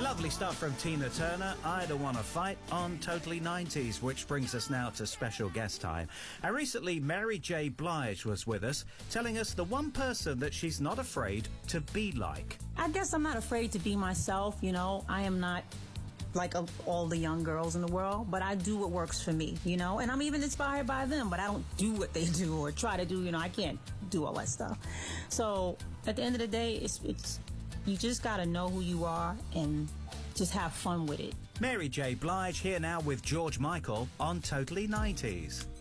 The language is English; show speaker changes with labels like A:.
A: Lovely stuff from Tina Turner, I Don't Wanna Fight, on Totally 90s, which brings us now to special guest time. And recently, Mary J. Blige was with us, telling us the one person that she's not afraid to be like.
B: I guess I'm not afraid to be myself, you know. I am not like all the young girls in the world, but I do what works for me, you know. And I'm even inspired by them, but I don't do what they do or try to do, you know. I can't do all that stuff. So at the end of the day, it's you just got to know who you are and just have fun with it.
A: Mary J. Blige here now with George Michael on Totally 90s.